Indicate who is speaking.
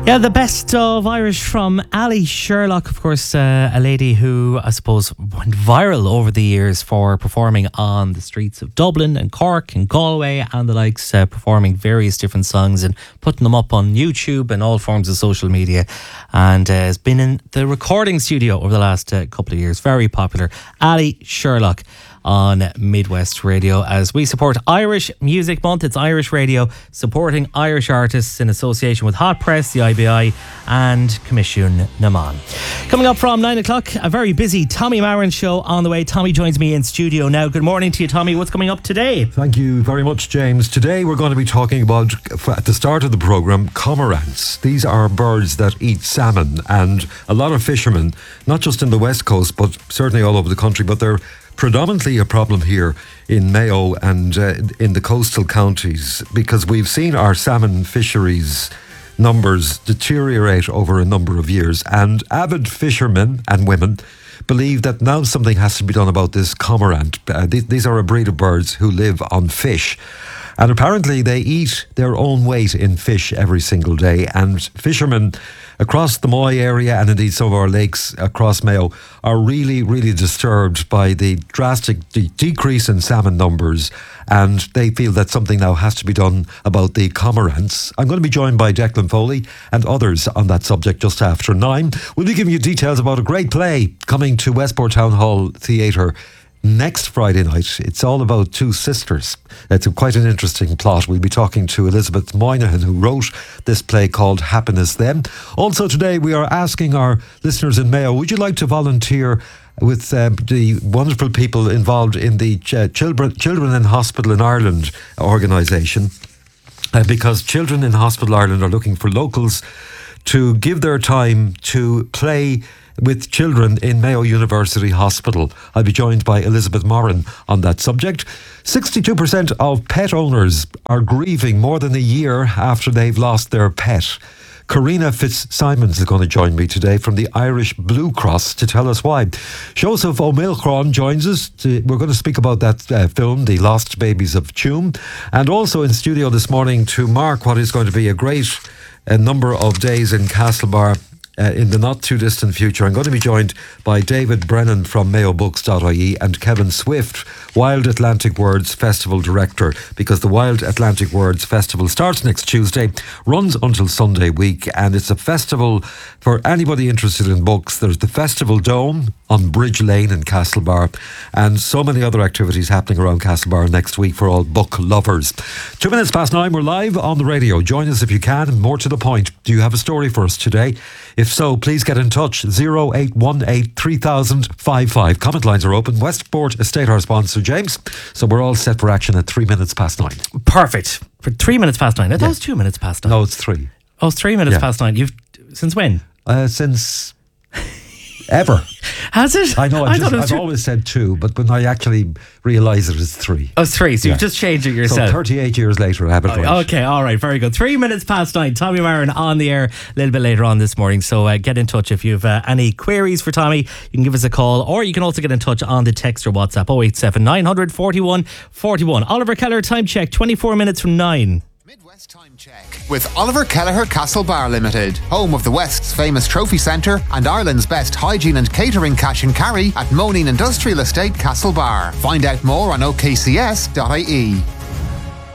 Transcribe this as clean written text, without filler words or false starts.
Speaker 1: Yeah, the best of Irish from Ali Sherlock, of course, a lady who I suppose went viral over the years for performing on the streets of Dublin and Cork and Galway and the likes, performing various different songs and putting them up on YouTube and all forms of social media, and has been in the recording studio over the last couple of years. Very popular. Ali Sherlock on Midwest Radio as we support Irish Music Month. It's Irish Radio supporting Irish artists in association with Hot Press, the IBI and Commission Naman. Coming up from 9 o'clock, a very busy Tommy Marin show on the way. Tommy joins me in studio now. Good morning to you, Tommy. What's coming up today?
Speaker 2: Thank you very much, James. Today we're going to be talking about, at the start of the programme, cormorants. These are birds that eat salmon, and a lot of fishermen, not just in the West Coast but certainly all over the country, but they're predominantly a problem here in Mayo and in the coastal counties, because we've seen our salmon fisheries numbers deteriorate over a number of years, and avid fishermen and women believe that now something has to be done about this cormorant. These are a breed of birds who live on fish, and apparently they eat their own weight in fish every single day, and fishermen across the Moy area and indeed some of our lakes across Mayo are really, really disturbed by the drastic decrease in salmon numbers, and they feel that something now has to be done about the cormorants. I'm going to be joined by Declan Foley and others on that subject just after 9. We'll be giving you details about a great play coming to Westport Town Hall Theatre next Friday night. It's all about two sisters. It's quite an interesting plot. We'll be talking to Elizabeth Moynihan, who wrote this play called Happiness Then. Also today we are asking our listeners in Mayo, would you like to volunteer with the wonderful people involved in the Children in Hospital in Ireland organisation, because Children in Hospital Ireland are looking for locals to give their time to play with children in Mayo University Hospital. I'll be joined by Elizabeth Moran on that subject. 62% of pet owners are grieving more than a year after they've lost their pet. Karina Fitzsimons is going to join me today from the Irish Blue Cross to tell us why. Joseph O'Milcron joins us. We're going to speak about that film, The Lost Babies of Tuam. And also in studio this morning to mark what is going to be a great number of days in Castlebar in the not too distant future. I'm going to be joined by David Brennan from mayobooks.ie and Kevin Swift, Wild Atlantic Words Festival Director, because the Wild Atlantic Words Festival starts next Tuesday, runs until Sunday week, and it's a festival for anybody interested in books. There's the Festival Dome on Bridge Lane in Castlebar, and so many other activities happening around Castlebar next week for all book lovers. 2 minutes past 9, we're live on the radio. Join us if you can, and more to the point, do you have a story for us today? If so, please get in touch. 0818 3000 55. Comment lines are open. Westport Estate, our sponsor, James. So we're all set for action at 3 minutes past 9.
Speaker 1: Perfect. For 3 minutes past 9. I thought it was 2 minutes past 9.
Speaker 2: No, it's 3.
Speaker 1: Oh, it's 3 minutes past 9. Since when?
Speaker 2: Since ever.
Speaker 1: Has it?
Speaker 2: I know, I've always said 2, but when I actually realise it, it's 3.
Speaker 1: Oh, it's 3, so you've just changed it yourself.
Speaker 2: So 38 years later, I have it right.
Speaker 1: Okay, all right, very good. 3 minutes past 9. Tommy Marin on the air a little bit later on this morning, so get in touch if you have any queries for Tommy. You can give us a call, or you can also get in touch on the text or WhatsApp 087 900 41 41. Oliver Keller, time check, 24 minutes from 9.
Speaker 3: Midwest Time Check with Oliver Kelleher Castlebar Limited, home of the West's famous trophy centre and Ireland's best hygiene and catering cash and carry at Moneen Industrial Estate, Castlebar. Find out more on okcs.ie.